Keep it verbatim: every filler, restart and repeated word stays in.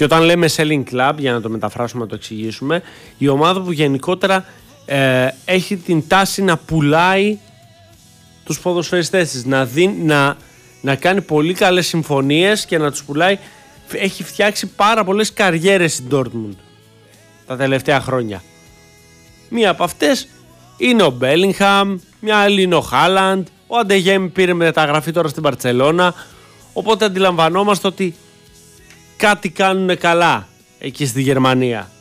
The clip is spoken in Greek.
Και όταν λέμε selling club, για να το μεταφράσουμε, να το εξηγήσουμε, η ομάδα που γενικότερα ε, έχει την τάση να πουλάει τους ποδοσφαιριστές της, να, δει, να, να κάνει πολύ καλές συμφωνίες και να τους πουλάει. Έχει φτιάξει πάρα πολλές καριέρες στην Dortmund τα τελευταία χρόνια. Μία από αυτές είναι ο Μπέλιγχαμ, μια άλλη είναι ο Χάλαντ, ο Αντεγέμι πήρε μεταγραφή τώρα στην Μπαρτσελώνα, οπότε αντιλαμβανόμαστε ότι κάτι κάνουν καλά εκεί στη Γερμανία.